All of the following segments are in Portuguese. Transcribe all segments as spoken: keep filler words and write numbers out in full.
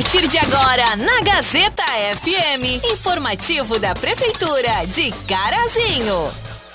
partir de agora, na Gazeta F M, informativo da Prefeitura de Carazinho.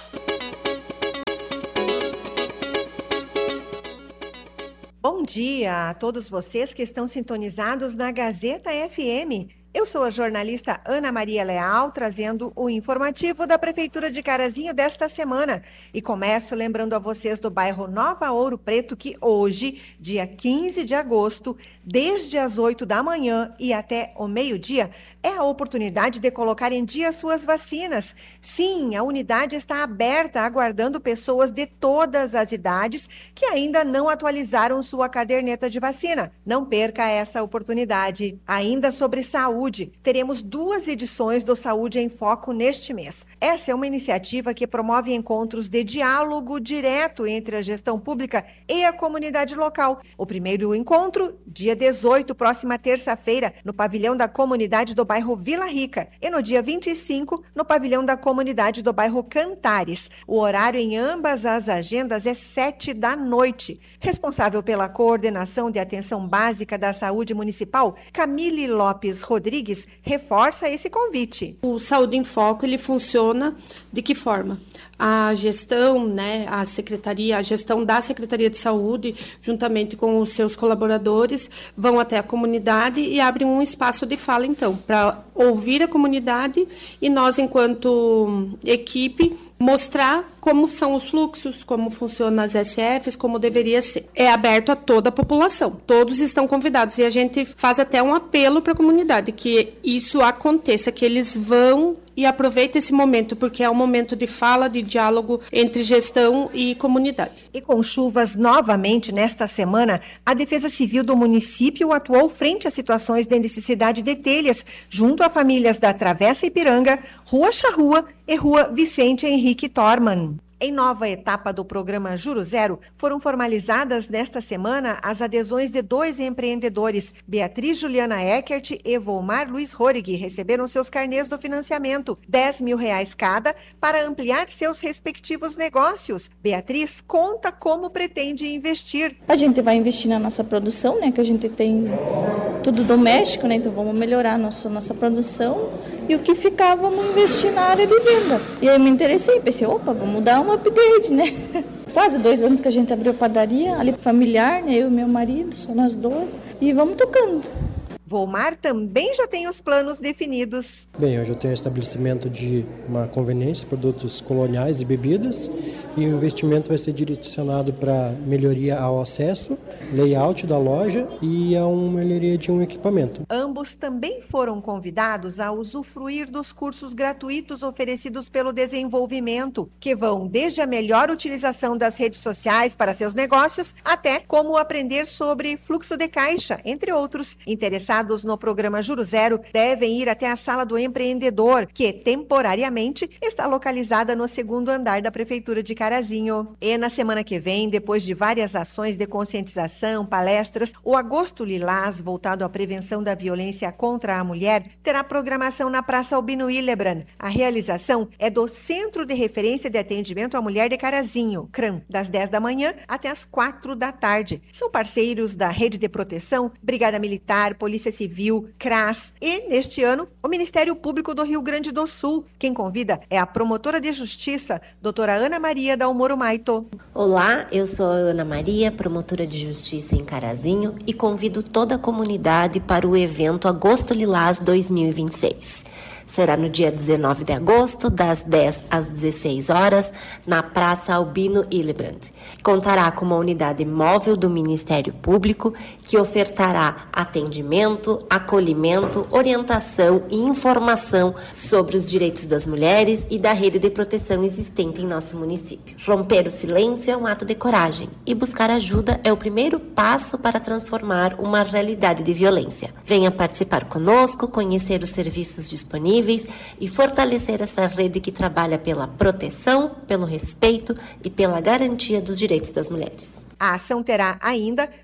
Bom dia a todos vocês que estão sintonizados na Gazeta F M. Eu sou a jornalista Ana Maria Leal, trazendo o informativo da Prefeitura de Carazinho desta semana. E começo lembrando a vocês do bairro Nova Ouro Preto que hoje, dia quinze de agosto, desde as oito da manhã e até o meio-dia, é a oportunidade de colocar em dia suas vacinas. Sim, a unidade está aberta, aguardando pessoas de todas as idades que ainda não atualizaram sua caderneta de vacina. Não perca essa oportunidade. Ainda sobre saúde, teremos duas edições do Saúde em Foco neste mês. Essa é uma iniciativa que promove encontros de diálogo direto entre a gestão pública e a comunidade local. O primeiro encontro, dia dezoito, próxima terça-feira, no pavilhão da comunidade do bairro Vila Rica, e no dia vinte e cinco, no pavilhão da comunidade do bairro Cantares. O horário em ambas as agendas é sete da noite. Responsável pela coordenação de atenção básica da saúde municipal, Camille Lopes Rodrigues, reforça esse convite. O Saúde em Foco, ele funciona de que forma? A gestão, né, a secretaria, a gestão da Secretaria de Saúde, juntamente com os seus colaboradores, vão até a comunidade e abrem um espaço de fala, então, para ouvir a comunidade e nós, enquanto equipe, mostrar como são os fluxos, como funcionam as S Fs, como deveria ser. É aberto a toda a população, todos estão convidados e a gente faz até um apelo para a comunidade, que isso aconteça, que eles vão e aproveitem esse momento, porque é um momento de fala, de diálogo entre gestão e comunidade. E com chuvas novamente nesta semana, a Defesa Civil do município atuou frente a situações de necessidade de telhas, junto a famílias da Travessa Ipiranga, Rua Charrua e Rua Vicente Henrique Torman. Em nova etapa do programa Juro Zero, foram formalizadas nesta semana as adesões de dois empreendedores. Beatriz Juliana Eckert e Volmar Luiz Rorig receberam seus carnês do financiamento, dez mil reais cada, para ampliar seus respectivos negócios. Beatriz conta como pretende investir. A gente vai investir na nossa produção, né, que a gente tem tudo doméstico, né, então vamos melhorar a nossa, nossa produção. E o que ficar, vamos investir na área de venda. E aí eu me interessei, pensei, opa, vamos dar um upgrade, né? Faz dois anos que a gente abriu padaria, ali familiar, né? Eu e meu marido, só nós dois, e vamos tocando. Volmar também já tem os planos definidos. Bem, hoje eu tenho um estabelecimento de uma conveniência, produtos coloniais e bebidas, e o investimento vai ser direcionado para melhoria ao acesso, layout da loja e a uma melhoria de um equipamento. Ambos também foram convidados a usufruir dos cursos gratuitos oferecidos pelo desenvolvimento, que vão desde a melhor utilização das redes sociais para seus negócios, até como aprender sobre fluxo de caixa, entre outros. Interessados no programa Juro Zero devem ir até a Sala do Empreendedor, que temporariamente está localizada no segundo andar da Prefeitura de Carazinho. E na semana que vem, depois de várias ações de conscientização, palestras, o Agosto Lilás, voltado à prevenção da violência contra a mulher, terá programação na Praça Albino Hillebrand. A realização é do Centro de Referência de Atendimento à Mulher de Carazinho, CRAM, das dez da manhã até as quatro da tarde. São parceiros da Rede de Proteção, Brigada Militar, Polícia Civil, CRAS e, neste ano, o Ministério Público do Rio Grande do Sul. Quem convida é a promotora de Justiça, doutora Ana Maria Dalmoro Maito. Olá, eu sou a Ana Maria, promotora de Justiça em Carazinho, e convido toda a comunidade para o evento Agosto Lilás dois mil e vinte e seis. Será no dia dezenove de agosto, das dez às dezesseis horas, na Praça Albino Hillebrand. Contará com uma unidade móvel do Ministério Público que ofertará atendimento, acolhimento, orientação e informação sobre os direitos das mulheres e da rede de proteção existente em nosso município. Romper o silêncio é um ato de coragem e buscar ajuda é o primeiro passo para transformar uma realidade de violência. Venha participar conosco, conhecer os serviços disponíveis e fortalecer essa rede que trabalha pela proteção, pelo respeito e pela garantia dos direitos das mulheres. A ação terá ainda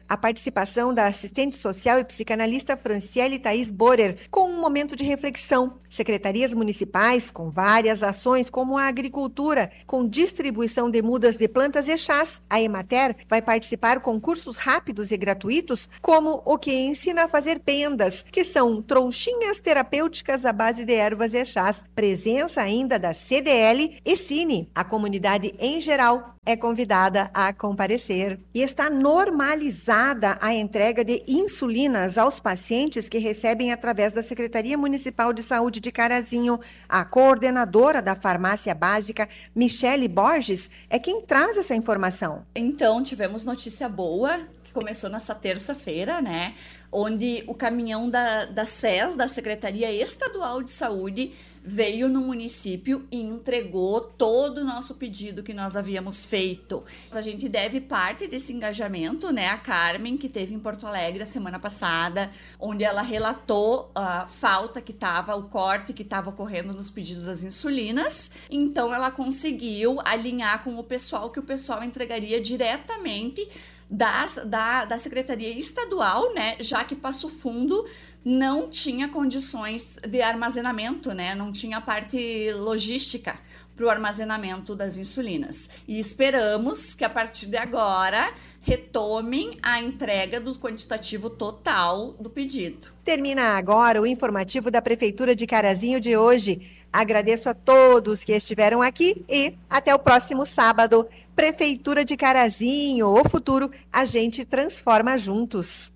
a participação da assistente social e psicanalista Franciele Thaís Borer, com um momento de reflexão. Secretarias municipais com várias ações, como a agricultura, com distribuição de mudas de plantas e chás. A Emater vai participar com cursos rápidos e gratuitos, como o que ensina a fazer pendas, que são trouxinhas terapêuticas à base de ervas e chás. Presença ainda da C D L e Cine. A comunidade em geral é convidada a comparecer. E está normalizada a entrega de insulinas aos pacientes que recebem através da Secretaria Municipal de Saúde de Carazinho. A coordenadora da farmácia básica, Michele Borges, é quem traz essa informação. Então, tivemos notícia boa, que começou nessa terça-feira, né? Onde o caminhão da, da S E S, da Secretaria Estadual de Saúde, veio no município e entregou todo o nosso pedido que nós havíamos feito. A gente deve parte desse engajamento, né, a Carmen, que teve em Porto Alegre a semana passada, onde ela relatou a falta que estava, o corte que estava ocorrendo nos pedidos das insulinas. Então, ela conseguiu alinhar com o pessoal, que o pessoal entregaria diretamente das, da, da Secretaria Estadual, né, já que Passo Fundo não tinha condições de armazenamento, né? Não tinha parte logística para o armazenamento das insulinas. E esperamos que a partir de agora retomem a entrega do quantitativo total do pedido. Termina agora o informativo da Prefeitura de Carazinho de hoje. Agradeço a todos que estiveram aqui e até o próximo sábado. Prefeitura de Carazinho, o futuro a gente transforma juntos.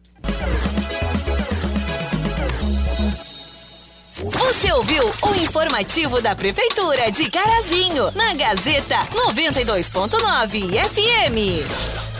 Você ouviu o informativo da Prefeitura de Carazinho, na Gazeta noventa e dois ponto nove F M.